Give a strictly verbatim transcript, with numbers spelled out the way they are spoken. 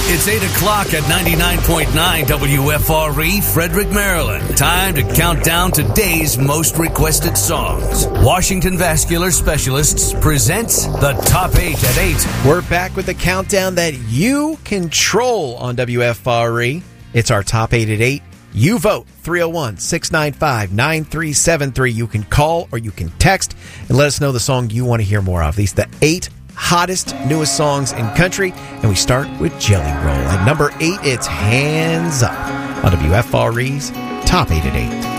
It's eight o'clock at ninety-nine point nine W F R E, Frederick, Maryland. Time to count down today's most requested songs. Washington Vascular Specialists presents the Top eight at eight. We're back with the countdown that you control on W F R E. It's our Top eight at eight. You vote three oh one, six nine five, nine three seven three. You can call or you can text and let us know the song you want to hear more of. These are the eight hottest, newest songs in country. And we start with Jelly Roll. At number eight, it's Hands Up on W F R E's Top eight at eight.